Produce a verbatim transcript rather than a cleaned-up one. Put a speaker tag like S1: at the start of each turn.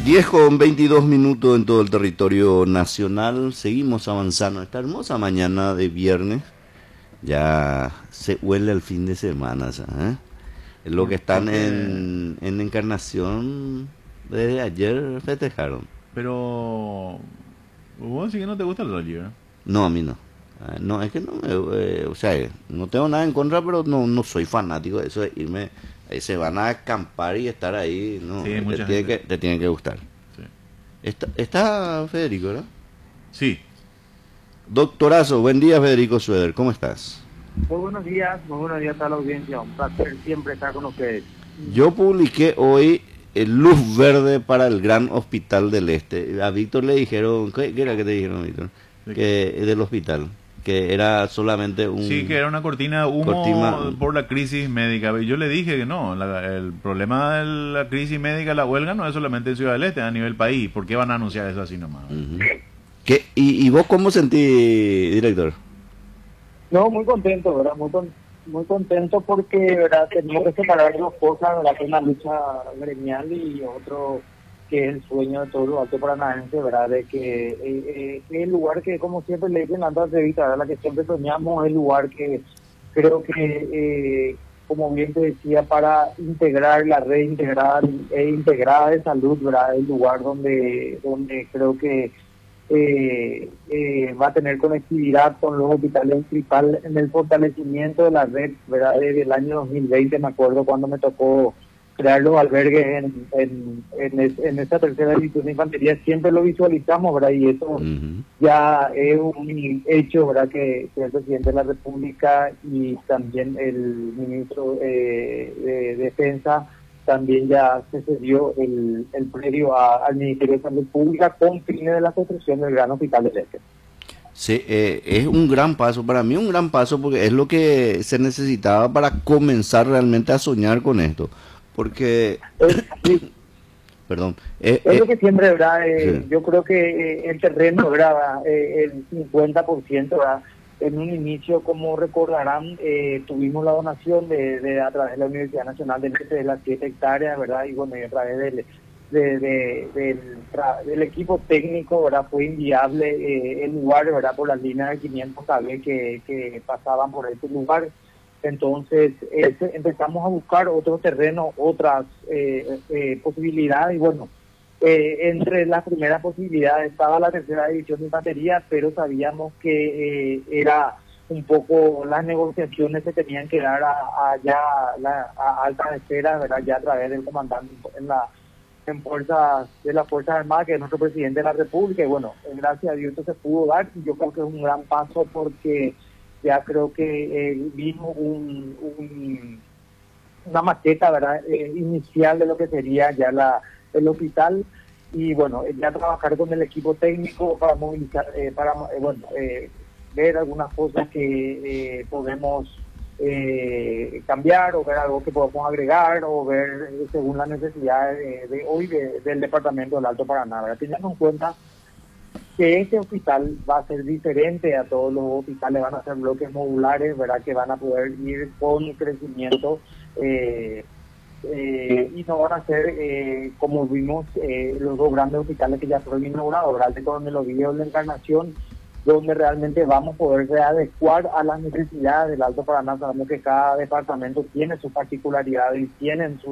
S1: diez con veintidós minutos en todo el territorio nacional. Seguimos avanzando esta hermosa mañana de viernes. Ya se huele el fin de semana, ¿sabes? Lo que están en, en Encarnación desde ayer festejaron.
S2: Pero vos sí que no te gusta el rally, ¿verdad?
S1: No, a mí no. Ah, No, es que no me, eh, o sea, eh, no tengo nada en contra, pero no, no soy fanático de eso de irme, ahí se van a acampar y estar ahí, no,
S2: Sí,
S1: te
S2: mucha
S1: tiene que,
S2: gente.
S1: te tiene que gustar.
S2: Sí.
S1: Está, está Federico, ¿verdad?
S2: Sí.
S1: Doctorazo, buen día Federico Sueder, ¿cómo estás?
S3: Muy buenos días, muy buenos días a toda la audiencia. Un placer siempre estar con ustedes.
S1: Yo publiqué hoy el luz verde para el Gran Hospital del Este. A Víctor le dijeron, ¿qué, qué era que te dijeron, Víctor?
S2: Sí.
S1: Que del hospital, que era solamente un...
S2: Sí, que era una cortina de humo
S1: Cortina-
S2: por la crisis médica. Yo le dije que no, la- el problema de la crisis médica, la huelga, no es solamente en Ciudad del Este, es a nivel país. ¿Por qué van a anunciar eso así nomás?
S1: Ujú. ¿Qué? ¿Y, ¿Y vos cómo sentí, director?
S3: No, muy contento, ¿verdad? Muy, con- muy contento porque, ¿verdad? Tenemos que separar dos cosas, ¿verdad? Que es una lucha gremial y otro que es el sueño de todos los altos paranaenses, ¿verdad? De que eh, eh, es el lugar que, como siempre le dicen antes de vista, ¿verdad? La que siempre soñamos, es el lugar que creo que, eh, como bien te decía, para integrar la red integrada e integrada de salud, ¿verdad? El lugar donde, donde creo que eh, eh, va a tener conectividad con los hospitales principales en el fortalecimiento de la red, ¿verdad? Desde el año dos mil veinte, me acuerdo cuando me tocó crear los albergues en, en, en, es- en esta tercera división de infantería, siempre lo visualizamos, ¿verdad? Y eso
S1: Ujú.
S3: ya es un hecho, ¿verdad? Que, que el presidente de la República y también el ministro eh, de Defensa también ya se cedió el, el predio a- al Ministerio de Salud Pública con fines de la construcción del Gran Hospital del Este.
S1: Sí, eh, es un gran paso, para mí un gran paso porque es lo que se necesitaba para comenzar realmente a soñar con esto. Porque,
S3: Es, sí,
S1: perdón, eh,
S3: es
S1: eh,
S3: lo que siempre, ¿verdad? Eh,
S1: sí.
S3: Yo creo que eh, el terreno, ¿verdad? Eh, el cincuenta por ciento, ¿verdad? En un inicio, como recordarán, eh, tuvimos la donación de, de a través de la Universidad Nacional del Este de las siete hectáreas, ¿verdad? Y bueno, y a través del, de, de- del, tra- del equipo técnico, ¿verdad? Fue inviable eh, el lugar, ¿verdad? Por las líneas de quinientos kV que, que pasaban por ese lugar. Entonces eh, se- empezamos a buscar otro terreno, otras eh, eh, posibilidades y bueno, eh, entre las primeras posibilidades estaba la tercera división de infantería, pero sabíamos que eh, era un poco las negociaciones se tenían que dar a, a ya la, a alta esfera, ¿verdad? Ya a través del comandante en la en fuerzas de las Fuerzas Armadas, que es nuestro presidente de la República, y bueno, eh, gracias a Dios esto se pudo dar, y yo creo que es un gran paso porque ya creo que eh, vimos un, un- una maqueta, ¿verdad? Eh, inicial de lo que sería ya la el hospital, y bueno, eh, ya trabajar con el equipo técnico para movilizar, eh, para, eh, bueno, eh, ver algunas cosas que eh, podemos eh, cambiar o ver algo que podemos agregar o ver eh, según la necesidad de, de hoy de- del departamento del Alto Paraná, ¿verdad? Teniendo en cuenta que este hospital va a ser diferente a todos los hospitales, van a ser bloques modulares, ¿verdad? Que van a poder ir con crecimiento eh, eh, y no van a ser eh, como vimos eh, los dos grandes hospitales que ya fueron inaugurados, ¿verdad? De donde los videos de la Encarnación, donde realmente vamos a poder readecuar a las necesidades del Alto Paraná. Sabemos que cada departamento tiene sus particularidades y tienen sus